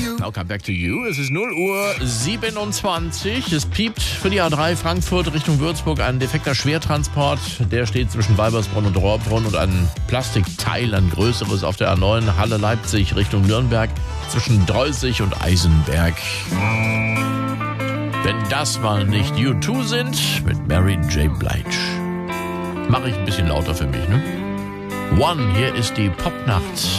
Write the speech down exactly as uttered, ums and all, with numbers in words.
Now come back to you. Es ist null Uhr siebenundzwanzig. Es piept für die A drei Frankfurt Richtung Würzburg ein defekter Schwertransport. Der steht zwischen Weibersbronn und Rohrbrunn und ein Plastikteil, ein größeres auf der A neun Halle Leipzig Richtung Nürnberg zwischen Dreuzig und Eisenberg. Wenn das mal nicht U zwei sind mit Mary J. Blige. Mache ich ein bisschen lauter für mich, ne? One, hier ist die Popnacht.